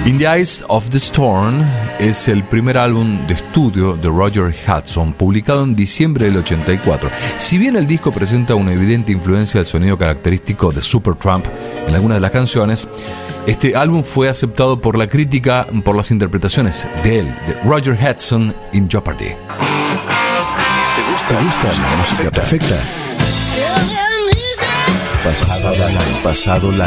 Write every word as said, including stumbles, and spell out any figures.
In the Eyes of the Storm es el primer álbum de estudio de Roger Hodgson, publicado en diciembre del ochenta y cuatro. Si bien el disco presenta una evidente influencia del sonido característico de Supertramp en algunas de las canciones, este álbum fue aceptado por la crítica por las interpretaciones de él, de Roger Hodgson, in Jeopardy. ¿Te gusta, ¿Te gusta la música perfecta? Pasado la, pasado la